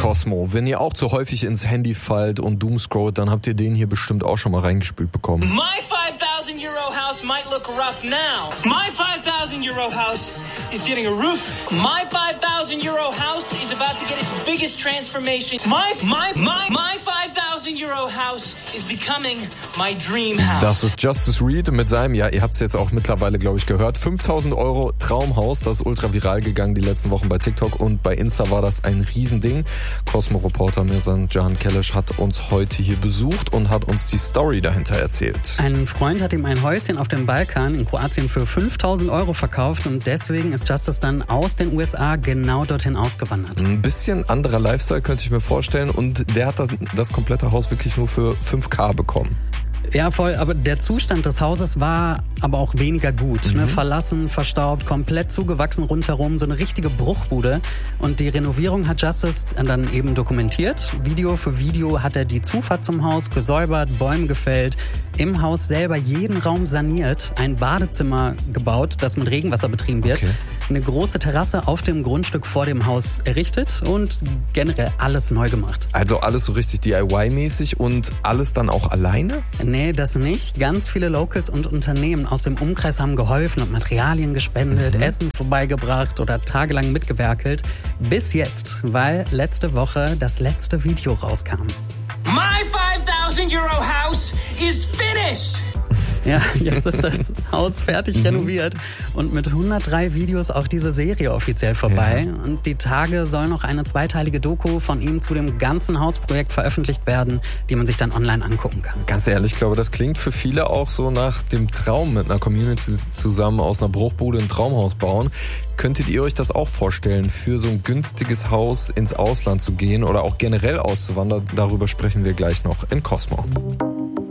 Cosmo, wenn ihr auch zu häufig ins Handy fallt und doomscrollt, dann habt ihr den hier bestimmt auch schon mal reingespült bekommen. My 5,000 euro house might look rough now. My 5,000 euro house is getting a roof. My 5,000 euro house is about to get its biggest transformation. My 5,000 euro house is becoming my dream house. Das ist Justice Reed mit seinem, ja, ihr habt es jetzt auch mittlerweile, glaube ich, gehört, 5.000 Euro Traumhaus. Das ist ultra viral gegangen die letzten Wochen bei TikTok und bei Insta war das ein Riesending. Cosmo-Reporter Mirsan Jahan Kelesh hat uns heute hier besucht und hat uns die Story dahinter erzählt. Ein Freund hat ihm ein Häuschen auf dem Balkan in Kroatien für 5.000 Euro verkauft und deswegen ist Justice dann aus den USA genau dorthin ausgewandert. Ein bisschen anderer Lifestyle könnte ich mir vorstellen und der hat das komplette Haus wirklich nur für 5.000 bekommen. Ja, voll, aber der Zustand des Hauses war aber auch weniger gut. Ne? Verlassen, verstaubt, komplett zugewachsen rundherum, so eine richtige Bruchbude. Und die Renovierung hat Justice dann eben dokumentiert. Video für Video hat er die Zufahrt zum Haus gesäubert, Bäume gefällt, im Haus selber jeden Raum saniert, ein Badezimmer gebaut, das mit Regenwasser betrieben wird, eine große Terrasse auf dem Grundstück vor dem Haus errichtet und generell alles neu gemacht. Also alles so richtig DIY-mäßig und alles dann auch alleine? Nee, das nicht. Ganz viele Locals und Unternehmen aus dem Umkreis haben geholfen und Materialien gespendet, Essen vorbeigebracht oder tagelang mitgewerkelt. Bis jetzt, weil letzte Woche das letzte Video rauskam. My 5,000 euro house is finished. Ja, jetzt ist das Haus fertig renoviert und mit 103 Videos auch diese Serie offiziell vorbei. Ja. Und die Tage soll noch eine zweiteilige Doku von ihm zu dem ganzen Hausprojekt veröffentlicht werden, die man sich dann online angucken kann. Ganz ehrlich, ich glaube, das klingt für viele auch so nach dem Traum, mit einer Community zusammen aus einer Bruchbude ein Traumhaus bauen. Könntet ihr euch das auch vorstellen, für so ein günstiges Haus ins Ausland zu gehen oder auch generell auszuwandern? Darüber sprechen wir gleich noch in Cosmo.